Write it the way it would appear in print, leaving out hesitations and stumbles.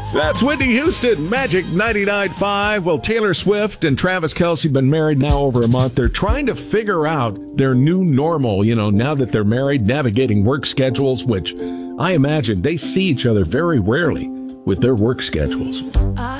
That's Whitney Houston, Magic 99.5. Well, Taylor Swift and Travis Kelce have been married now over a month. They're trying to figure out their new normal, now that they're married, navigating work schedules, which I imagine they see each other very rarely with their work schedules.